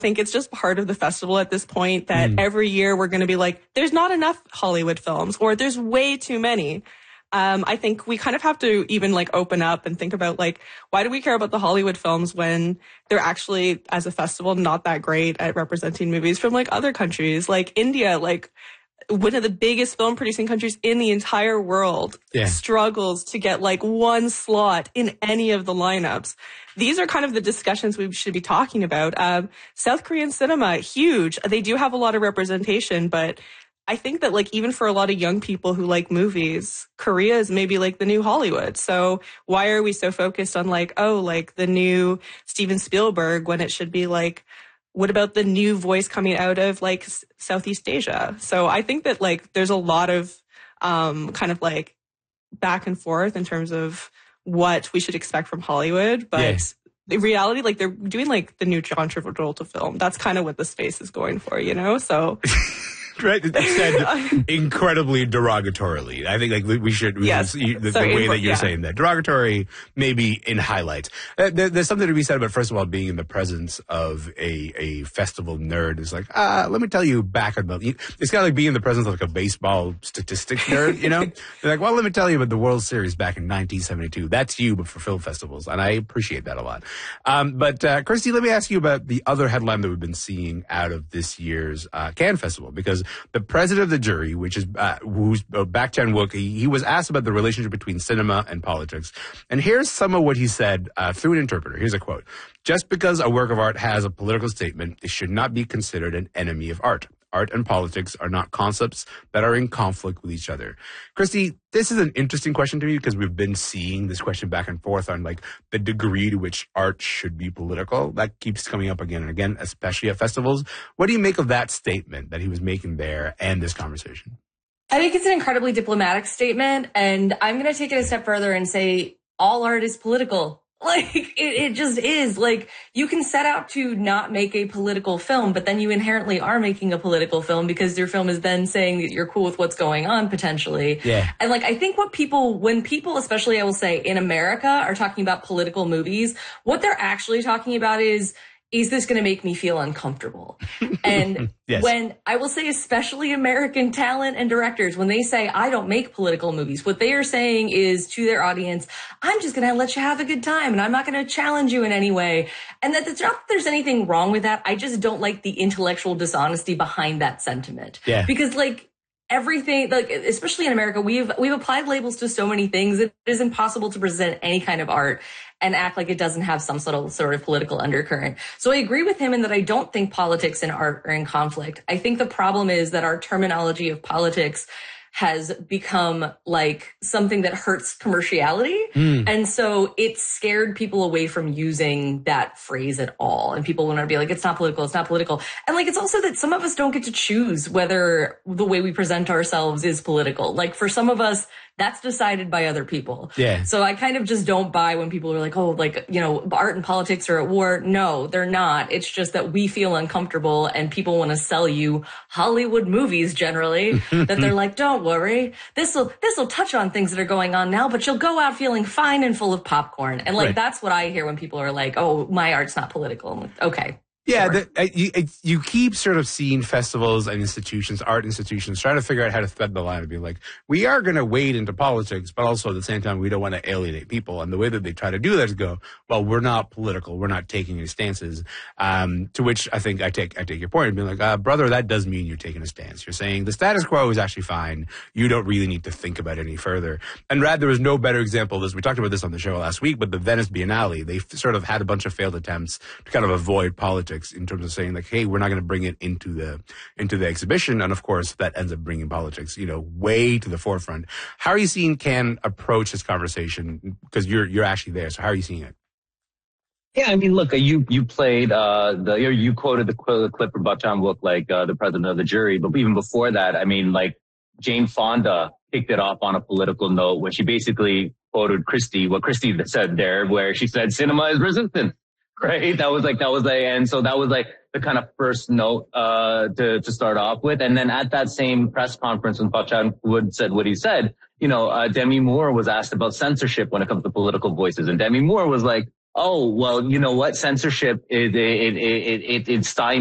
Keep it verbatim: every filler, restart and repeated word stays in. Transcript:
think it's just part of the festival at this point that mm. every year we're going to be like, there's not enough Hollywood films, or there's way too many. Um, I think we kind of have to even like open up and think about like, why do we care about the Hollywood films when they're actually, as a festival, not that great at representing movies from like other countries, like India, like one of the biggest film producing countries in the entire world, yeah. struggles to get like one slot in any of the lineups. These are kind of the discussions we should be talking about. Um, South Korean cinema, huge. They do have a lot of representation, but I think that like even for a lot of young people who like movies, Korea is maybe like the new Hollywood. So why are we so focused on like, oh, like the new Steven Spielberg, when it should be like, what about the new voice coming out of like Southeast Asia? So I think that like there's a lot of um, kind of like back and forth in terms of what we should expect from Hollywood. But yeah. in reality, like they're doing like the new John Travolta film. That's kind of what the space is going for, you know? So... Right, said incredibly derogatorily. I think like we should, we yes. should the, Sorry, the way that you're yeah. saying that derogatory, maybe in highlights. Uh, there, there's something to be said about, first of all, being in the presence of a a festival nerd. It's like, ah, uh, let me tell you back about. It's kind of like being in the presence of like a baseball statistics nerd. You know, they're like, well, let me tell you about the World Series back in nineteen seventy-two. That's you, but for film festivals, and I appreciate that a lot. Um, but uh, Kirsty, let me ask you about the other headline that we've been seeing out of this year's uh, Cannes Festival, because the president of the jury, which is uh, who's uh, Baek Chan-wook, he, he was asked about the relationship between cinema and politics. And here's some of what he said uh, through an interpreter. Here's a quote. Just because a work of art has a political statement, it should not be considered an enemy of art. Art and politics are not concepts that are in conflict with each other. Kirsty, this is an interesting question to me because we've been seeing this question back and forth on like the degree to which art should be political. That keeps coming up again and again, especially at festivals. What do you make of that statement that he was making there and this conversation? I think it's an incredibly diplomatic statement, and I'm going to take it a step further and say all art is political. Like, it, it just is. Like, you can set out to not make a political film, but then you inherently are making a political film because your film is then saying that you're cool with what's going on, potentially. Yeah. And, like, I think what people, when people, especially I will say in America, are talking about political movies, what they're actually talking about is, is this going to make me feel uncomfortable? And yes. when I will say, especially American talent and directors, when they say, I don't make political movies, what they are saying is to their audience, I'm just going to let you have a good time and I'm not going to challenge you in any way. And that it's not that there's anything wrong with that. I just don't like the intellectual dishonesty behind that sentiment. Yeah. Because like, everything, like, especially in America, we've, we've applied labels to so many things. It is impossible to present any kind of art and act like it doesn't have some sort of, sort of political undercurrent. So I agree with him in that I don't think politics and art are in conflict. I think the problem is that our terminology of politics has become like something that hurts commerciality. Mm. And so it scared people away from using that phrase at all. And people want to be like, it's not political, it's not political. And like, it's also that some of us don't get to choose whether the way we present ourselves is political. Like for some of us, that's decided by other people. Yeah. So I kind of just don't buy when people are like, oh, like, you know, art and politics are at war. No, they're not. It's just that we feel uncomfortable and people want to sell you Hollywood movies generally that they're like, don't worry. This will, this will touch on things that are going on now, but you'll go out feeling fine and full of popcorn. And like, right. that's what I hear when people are like, oh, my art's not political. I'm like, okay. Yeah, the, uh, you, you keep sort of seeing festivals and institutions, art institutions, trying to figure out how to thread the line and be like, we are going to wade into politics, but also at the same time, we don't want to alienate people. And the way that they try to do that is go, well, we're not political. We're not taking any stances. Um, to which I think I take I take your point and being like, uh, brother, that does mean you're taking a stance. You're saying the status quo is actually fine. You don't really need to think about it any further. And Rad, there was no better example of this. We talked about this on the show last week, but the Venice Biennale, they sort of had a bunch of failed attempts to kind of avoid politics in terms of saying like, hey, we're not going to bring it into the into the exhibition. And of course, that ends up bringing politics, you know, way to the forefront. How are you seeing Cannes approach this conversation? Because you're you're actually there. So how are you seeing it? Yeah, I mean, look, you you played uh, the you quoted the clip from Baek Chan-wook, like uh, the president of the jury. But even before that, I mean, like Jane Fonda kicked it off on a political note when she basically quoted Christie, what Christie said there, where she said, "Cinema is resistance." Right. That was like, that was like, and so that was like the kind of first note, uh, to, to start off with. And then at that same press conference when Baek Chan-wook said what he said, you know, uh, Demi Moore was asked about censorship when it comes to political voices. And Demi Moore was like, oh, well, you know what? Censorship, it, it, it, it, it, it stymies